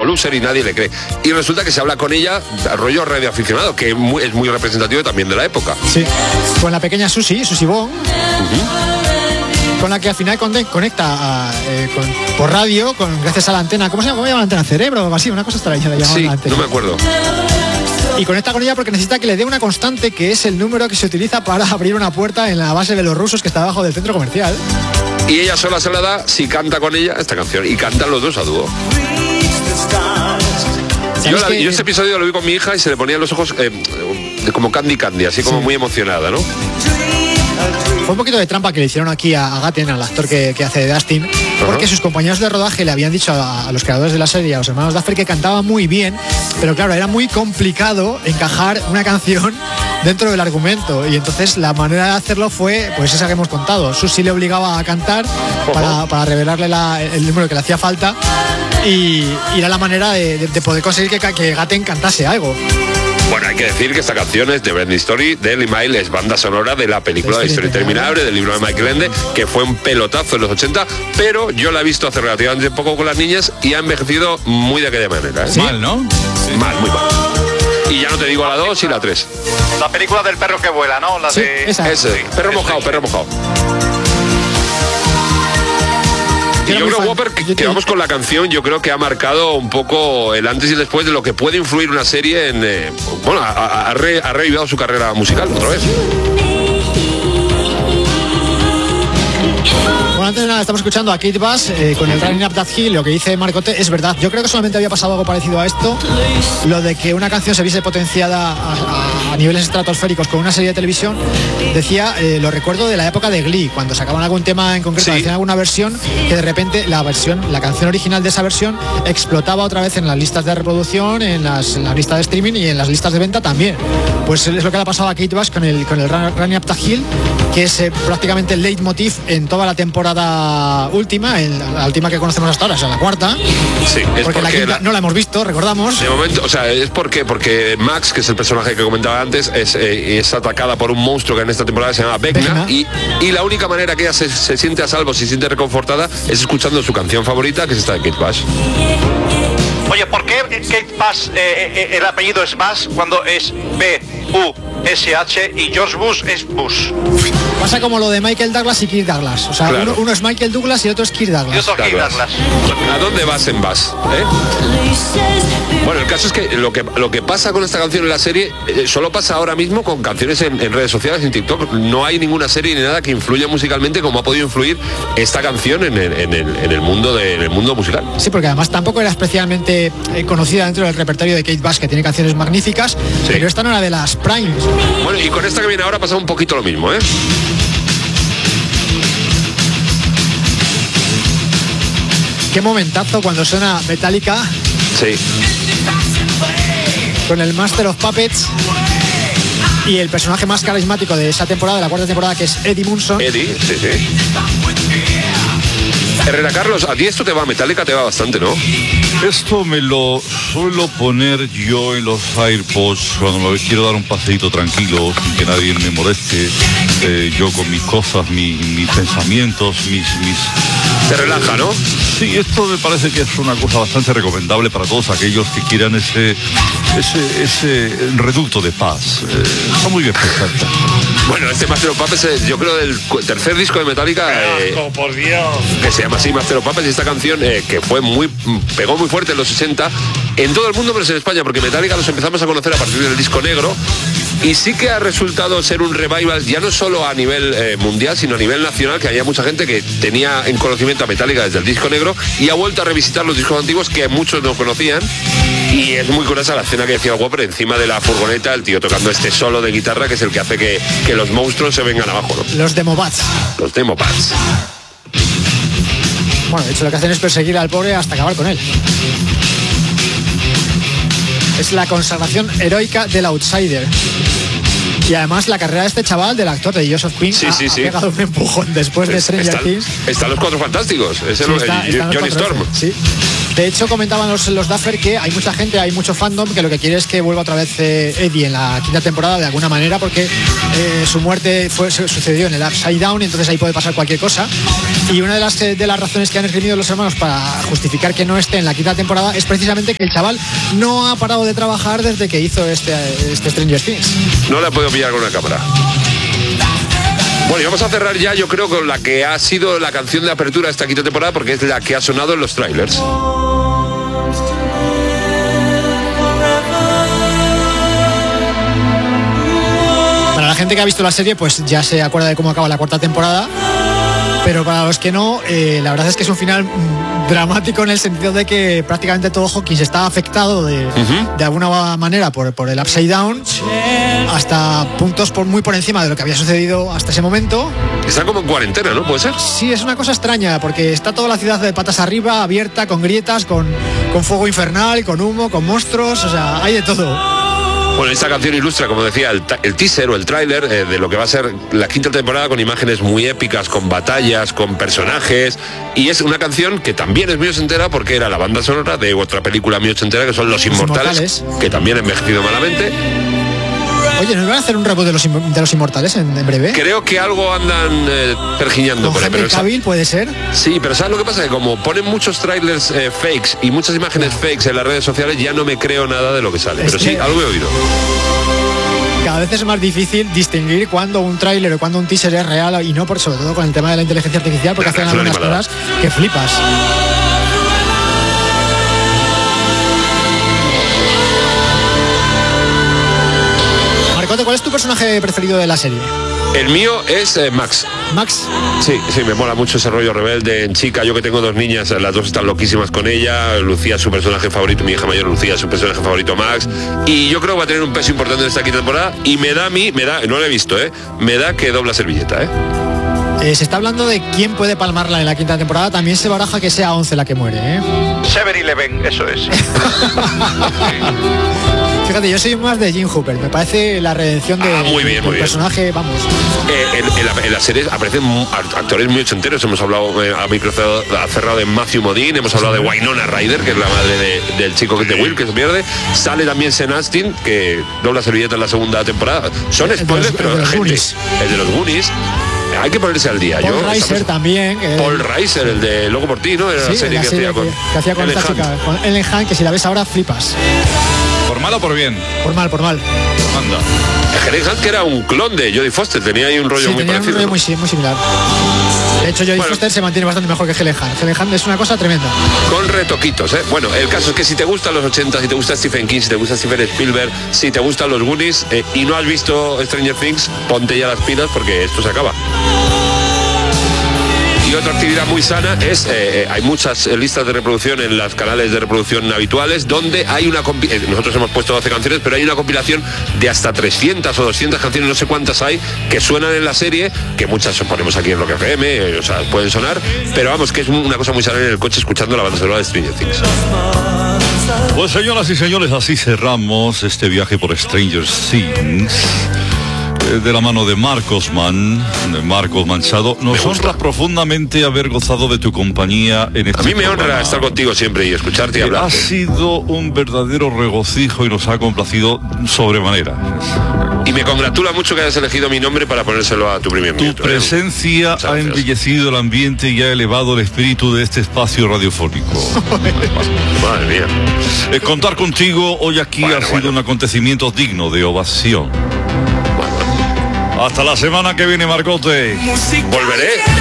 loser y nadie le cree. Y resulta que se habla con ella, rollo radioaficionado, que es muy representativo también de la época. Sí, con la pequeña Susi Bon, con la que al final conecta por radio, gracias a la antena. ¿Cómo se llama? ¿Cómo llama la antena? ¿Cerebro o algo así? Una cosa extraña le llaman la antena. No me acuerdo. Y conecta con ella porque necesita que le dé una constante, que es el número que se utiliza para abrir una puerta en la base de los rusos que está abajo del centro comercial. Y ella sola se la da si canta con ella esta canción. Y cantan los dos a dúo. Yo este episodio lo vi con mi hija y se le ponían los ojos como candy, así como muy emocionada, ¿no? Fue un poquito de trampa que le hicieron aquí a Gaten, al actor que hace de Dustin, porque sus compañeros de rodaje le habían dicho a los creadores de la serie, a los hermanos Duffer, que cantaba muy bien, pero claro, era muy complicado encajar una canción dentro del argumento, y entonces la manera de hacerlo fue pues esa que hemos contado. Susie le obligaba a cantar para revelarle el número que le hacía falta, y era la manera de poder conseguir que Gaten cantase algo. Bueno, hay que decir que esta canción es de Brand Story, de Lee Mail, es banda sonora de la película de Historia Interminable, del libro de Michael Ende, que fue un pelotazo en los 80, pero yo la he visto hace relativamente poco con las niñas y ha envejecido muy de aquella manera. ¿Sí? Mal, ¿no? Sí. Mal, muy mal. Y ya no te digo la 2 y la 3. La película del perro que vuela, ¿no? La de... Ese, perro mojado. Y yo creo, Whopper, que vamos con la canción, yo creo que ha marcado un poco el antes y el después de lo que puede influir una serie en... ha revivido su carrera musical otra vez. Bueno, antes de nada, estamos escuchando a Kate Bush con el Running Up That Hill. Lo que dice Marcote es verdad. Yo creo que solamente había pasado algo parecido a esto, lo de que una canción se viese potenciada a niveles estratosféricos con una serie de televisión. Decía, lo recuerdo de la época de Glee, cuando sacaban algún tema en concreto, hacían alguna versión, que de repente la canción original de esa versión explotaba otra vez en las listas de reproducción, en las listas de streaming y en las listas de venta también. Pues es lo que le ha pasado a Kate Bush con el Running Up That Hill, que es prácticamente el leitmotiv en toda la temporada última, la última que conocemos hasta ahora, o sea, la cuarta. Sí, es porque la quinta no la hemos visto, recordamos. De momento, o sea, es porque Max, que es el personaje que comentaba antes, es atacada por un monstruo que en esta temporada se llama Vecna. Y la única manera que ella se siente a salvo, se siente reconfortada, es escuchando su canción favorita, que es esta de Kate Bush. Oye, ¿por qué Kate Bush, el apellido es Bush cuando es B-U-S-H y George Bush es Bush? Pasa como lo de Michael Douglas y Kirk Douglas. O sea, claro. uno es Michael Douglas y otro es Kirk Douglas. Yo soy Kirk Douglas. ¿A dónde vas en Bass? Bueno, el caso es que lo que pasa con esta canción en la serie solo pasa ahora mismo con canciones en redes sociales, en TikTok. No hay ninguna serie ni nada que influya musicalmente como ha podido influir esta canción en el mundo musical. Sí, porque además tampoco era especialmente conocida dentro del repertorio de Kate Bush, que tiene canciones magníficas, pero esta no era de las primes. Bueno, y con esta que viene ahora pasa un poquito lo mismo, ¿eh? Qué momentazo cuando suena Metallica. Sí. Con el Master of Puppets y el personaje más carismático de esa temporada, de la cuarta temporada, que es Eddie Munson. Eddie, sí. Herrera Carlos, a ti esto te va, Metallica te va bastante, ¿no? Esto me lo suelo poner yo en los AirPods cuando me quiero dar un paseíto tranquilo, sin que nadie me moleste. Yo con mis cosas, mis pensamientos, mis... Te relaja, ¿no? Sí, esto me parece que es una cosa bastante recomendable para todos aquellos que quieran ese reducto de paz. Está muy bien perfecto. Bueno, este Master of Puppets, yo creo del tercer disco de Metallica, por Dios, que se llama así Master of Puppets, y esta canción que pegó muy fuerte en los 60 en todo el mundo, pero en España, porque Metallica los empezamos a conocer a partir del disco negro, y sí que ha resultado ser un revival ya no solo a nivel mundial, sino a nivel nacional, que había mucha gente que tenía en conocimiento a Metallica desde el disco negro y ha vuelto a revisitar los discos antiguos que muchos no conocían. Y es muy curiosa la escena que decía el Whopper, encima de la furgoneta, el tío tocando este solo de guitarra, que es el que hace que los monstruos se vengan abajo, ¿no? Los Demobats. Bueno, de hecho lo que hacen es perseguir al pobre hasta acabar con él. Es la consagración heroica del outsider. Y además la carrera de este chaval, del actor de Joseph Quinn, ha pegado un empujón después de Stranger Things. Están los Cuatro Fantásticos, es Johnny Storm. Sí. De hecho, comentaban los Duffer que hay mucha gente, hay mucho fandom que lo que quiere es que vuelva otra vez Eddie en la quinta temporada de alguna manera, porque su muerte sucedió en el Upside Down y entonces ahí puede pasar cualquier cosa. Y una de las razones que han esgrimido los hermanos para justificar que no esté en la quinta temporada es precisamente que el chaval no ha parado de trabajar desde que hizo este Stranger Things. No le ha podido pillar con una cámara. Bueno, y vamos a cerrar ya, yo creo, con la que ha sido la canción de apertura de esta quinta temporada, porque es la que ha sonado en los trailers. Para la gente que ha visto la serie, pues ya se acuerda de cómo acaba la cuarta temporada. Pero para los que no, la verdad es que es un final dramático en el sentido de que prácticamente todo Hawkins está afectado de alguna manera por el Upside Down, hasta puntos muy por encima de lo que había sucedido hasta ese momento. Está como en cuarentena, ¿no? ¿Puede ser? Sí, es una cosa extraña, porque está toda la ciudad de patas arriba, abierta, con grietas, con fuego infernal, con humo, con monstruos, o sea, hay de todo. Bueno, esta canción ilustra, como decía, el teaser o el tráiler de lo que va a ser la quinta temporada, con imágenes muy épicas, con batallas, con personajes, y es una canción que también es muy ochentera porque era la banda sonora de otra película muy ochentera que son Los Inmortales, que también ha envejecido malamente. Oye, ¿nos van a hacer un reboot de los Inmortales en breve? Creo que algo andan pergiñando por ahí. ¿Con Henry Cavill puede ser? Sí, pero ¿sabes lo que pasa? Que como ponen muchos trailers fakes y muchas imágenes fakes en las redes sociales, ya no me creo nada de lo que sale. Pero sí, algo he oído. Cada vez es más difícil distinguir cuando un tráiler o cuando un teaser es real y no, sobre todo con el tema de la inteligencia artificial, porque hacen algunas cosas que flipas. ¿Cuál es tu personaje preferido de la serie? El mío es Max. ¿Max? Sí, me mola mucho ese rollo rebelde en chica. Yo que tengo dos niñas, las dos están loquísimas con ella. Lucía es su personaje favorito, mi hija mayor Lucía es su personaje favorito Max. Y yo creo que va a tener un peso importante en esta quinta temporada. Y me da, no lo he visto, me da que dobla servilleta, Se está hablando de quién puede palmarla en la quinta temporada. También se baraja que sea 11 la que muere, 7-Eleven, eso es. Fíjate, yo soy más de Jim Hooper. Me parece la redención de del personaje, vamos. En la serie aparecen actores muy ochenteros. Hemos hablado a micro cerrado de Matthew Modine, hemos hablado de Winona Ryder, que es la madre del chico de Will, que se pierde. Sale también Sean Astin, que dobla servilleta en la segunda temporada. Son spoilers, pero la gente, el de los Goonies. Hay que ponerse al día. Paul Reiser también. Paul Reiser, el de Loco por Ti, ¿no? Era la serie que hacía con esta chica, con Ellen Hunt, que si la ves ahora flipas. ¿Por mal o por bien? Por mal. Anda. Ellen Hunt, que era un clon de Jodie Foster, tenía ahí un rollo muy parecido. Un rollo muy similar. De hecho, Jodie Foster se mantiene bastante mejor que Ellen Hunt. Ellen Hunt es una cosa tremenda. Con retoquitos, Bueno, el caso es que si te gustan los 80, si te gusta Stephen King, si te gusta Steven Spielberg, si te gustan los Goonies y no has visto Stranger Things, ponte ya las pilas porque esto se acaba. Y otra actividad muy sana es, hay muchas listas de reproducción en los canales de reproducción habituales, donde hay nosotros hemos puesto 12 canciones, pero hay una compilación de hasta 300 o 200 canciones, no sé cuántas hay, que suenan en la serie, que muchas ponemos aquí en Rock FM, o sea, pueden sonar, pero vamos, que es una cosa muy sana en el coche escuchando la banda sonora de Stranger Things. Pues señoras y señores, así cerramos este viaje por Stranger Things. De la mano de Marcos Manchado. Nos honra profundamente haber gozado de tu compañía en este A mí me programa. honra estar contigo siempre y escucharte y hablar. Ha sido un verdadero regocijo y nos ha complacido sobremanera. Y me congratula mucho que hayas elegido mi nombre para ponérselo a tu primer Tu presencia ha embellecido el ambiente y ha elevado el espíritu de este espacio radiofónico. Madre mía. Contar contigo hoy aquí ha sido un acontecimiento digno de ovación. Hasta la semana que viene, Marcote. Volveré.